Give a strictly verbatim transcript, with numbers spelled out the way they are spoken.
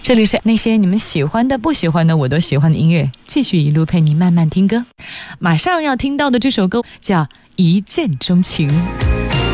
这里是那些你们喜欢的不喜欢的我都喜欢的音乐，继续一路陪你慢慢听歌。马上要听到的这首歌叫《一见钟情》。